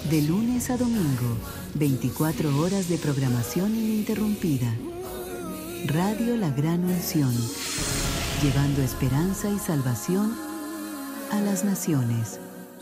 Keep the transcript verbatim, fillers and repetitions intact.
De lunes a domingo, veinticuatro horas de programación ininterrumpida. Radio La Gran Unción, llevando esperanza y salvación a las naciones.